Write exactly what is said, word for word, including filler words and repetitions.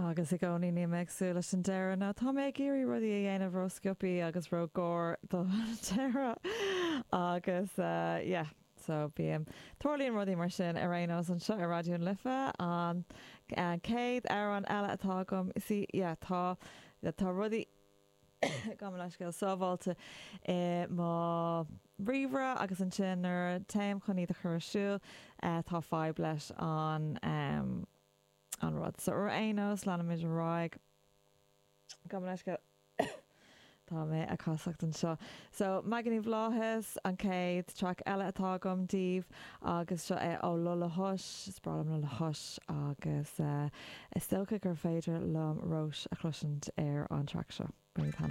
agus i gcóí ní meagsú leis an deire ná tá mé géirí rudí a dhéanamh roscopi agus ro góir do deire agus uh, yeah. So bíam tolíonn rudí mar sin ar rénos an seo ar radioún lifa an céad ar an eile atá gom si tá tá rudí go leis go sábháilte má riomhre agus an sin ar téim chuní a chuirsúil tá fáib leis an um, an rud. So ar énos lena mid an ráig go leis go tá mé a cásacht an seo. So me gan bhláthes an céad track eile atá gom díobh agus seo é ó Lula Hush, sprálam Lula Hush agus uh, is stocha gur féidir lom Roche a chluisint ar an track seo.